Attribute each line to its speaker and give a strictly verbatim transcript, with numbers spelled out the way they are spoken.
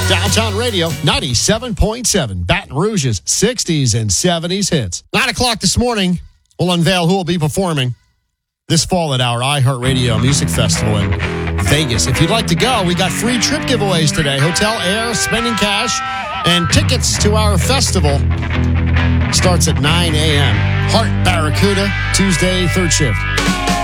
Speaker 1: Downtown Radio, ninety-seven point seven. Baton Rouge's sixties and seventies hits. nine o'clock this morning, we'll unveil who will be performing this fall at our iHeartRadio Music Festival in Vegas. If you'd like to go, we got free trip giveaways today. Hotel, air, spending cash, and tickets to our festival starts at nine a.m. Heart Barracuda, Tuesday, third shift.